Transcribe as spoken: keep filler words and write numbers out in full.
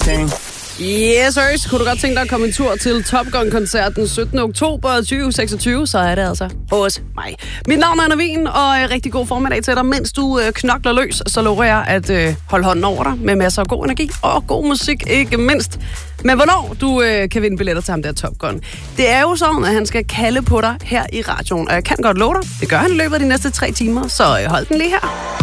king. Yes, sirs. Kunne du godt tænke dig at komme en tur til Top Gun-koncert den syttende oktober tyve seksogtyve, så er det altså hos mig. Mit navn er Anna Wien, og øh, rigtig god formiddag til dig. Mens du øh, knokler løs, så lover jeg at øh, holde hånden over dig med masser af god energi og god musik, ikke mindst. Men hvornår du øh, kan vinde billetter til ham der Top Gun? Det er jo sådan, at han skal kalde på dig her i radioen, og jeg kan godt love dig, det gør han i løbet af de næste tre timer, så øh, hold den lige her.